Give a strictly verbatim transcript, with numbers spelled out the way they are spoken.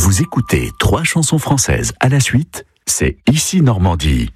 Vous écoutez trois chansons françaises à la suite, c'est Ici Normandie.